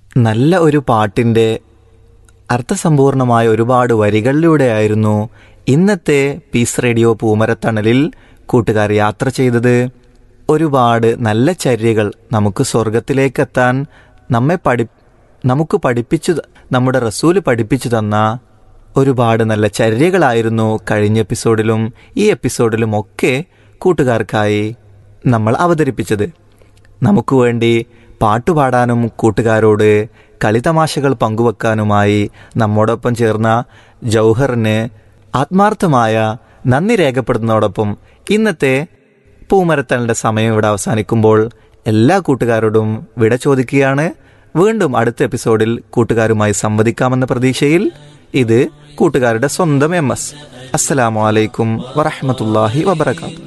നല്ല ഒരു പാട്ടിൻ്റെ അർത്ഥസമ്പൂർണമായ ഒരുപാട് വരികളിലൂടെയായിരുന്നു ഇന്നത്തെ പീസ് റേഡിയോ പൂമരത്തണലിൽ കൂട്ടുകാർ യാത്ര ചെയ്തത്. ഒരുപാട് നല്ല ചര്യകൾ നമുക്ക് സ്വർഗത്തിലേക്കെത്താൻ നമുക്ക് പഠിപ്പിച്ചു, നമ്മുടെ റസൂല് പഠിപ്പിച്ചു തന്ന ഒരുപാട് നല്ല ചര്യകളായിരുന്നു കഴിഞ്ഞ എപ്പിസോഡിലും ഈ എപ്പിസോഡിലും ഒക്കെ കൂട്ടുകാർക്കായി നമ്മൾ അവതരിപ്പിച്ചത്. നമുക്ക് വേണ്ടി പാട്ടുപാടാനും കൂട്ടുകാരോട് കളിതമാശകൾ പങ്കുവെക്കാനുമായി നമ്മോടൊപ്പം ചേർന്ന ജൗഹറിന് ആത്മാർത്ഥമായ നന്ദി രേഖപ്പെടുന്നതോടൊപ്പം ഇന്നത്തെ പൂമരത്തലിൻ്റെ സമയം ഇവിടെ അവസാനിക്കുമ്പോൾ എല്ലാ കൂട്ടുകാരോടും വിട ചോദിക്കുകയാണ്. വീണ്ടും അടുത്ത എപ്പിസോഡിൽ കൂട്ടുകാരുമായി സംവദിക്കാമെന്ന പ്രതീക്ഷയിൽ ഇത് കൂട്ടുകാരുടെ സ്വന്തം MS. അസ്സലാമു അലൈക്കും വറഹ്മത്തുള്ളാഹി വബറകാതുഹു.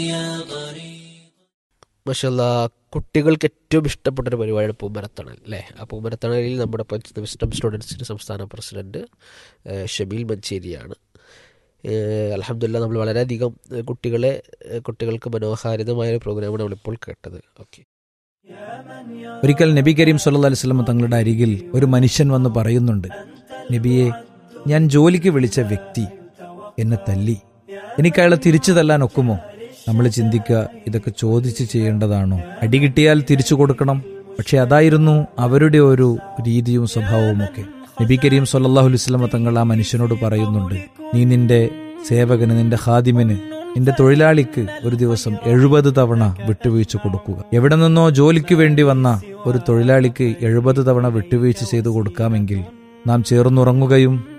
മാഷാല്ലാ, കുട്ടികൾക്ക് ഏറ്റവും ഇഷ്ടപ്പെട്ടൊരു പരിപാടിയാണ് പൂമരത്തണൽ അല്ലേ? ആ പൂമരത്തണലിൽ നമ്മുടെ വിസ്ഡം സ്റ്റുഡൻസിൻ്റെ സംസ്ഥാന പ്രസിഡന്റ് ഷബീൽ മഞ്ചേരിയാണ്. അൽഹംദുലില്ലാ, നമ്മൾ വളരെയധികം കുട്ടികൾക്ക് മനോഹാരിതമായ പ്രോഗ്രാമാണ് നമ്മളിപ്പോൾ കേട്ടത്. ഓക്കെ, ഒരിക്കൽ നബി കരീം സല്ലല്ലാഹു അലൈഹി വസല്ലം തങ്ങളുടെ അരികിൽ ഒരു മനുഷ്യൻ വന്ന് പറയുന്നുണ്ട്, നബിയെ, ഞാൻ ജോലിക്ക് വിളിച്ച വ്യക്തി എന്നെ തല്ലി, എനിക്ക് അയാളെ തിരിച്ചു തല്ലാൻ ഒക്കുമോ? നമ്മൾ ചിന്തിക്കുക, ഇതൊക്കെ ചോദിച്ച് ചെയ്യേണ്ടതാണോ? അടി കിട്ടിയാൽ തിരിച്ചു കൊടുക്കണം. പക്ഷെ അതായിരുന്നു അവരുടെ ഒരു രീതിയും സ്വഭാവവും ഒക്കെ. നബി കരീം സല്ലല്ലാഹു അലൈഹി വസല്ലം തങ്ങൾ ആ മനുഷ്യനോട് പറയുന്നുണ്ട്, നീ നിന്റെ സേവകന്, നിന്റെ ഖാദിമിന്, നിന്റെ തൊഴിലാളിക്ക് ഒരു ദിവസം 70 തവണ വിട്ടുവീഴ്ച കൊടുക്കുക. എവിടെ നിന്നോ ജോലിക്ക് വേണ്ടി വന്ന ഒരു തൊഴിലാളിക്ക് 70 തവണ വിട്ടുവീഴ്ച ചെയ്തു കൊടുക്കാമെങ്കിൽ നാം ചേർന്നുറങ്ങുകയും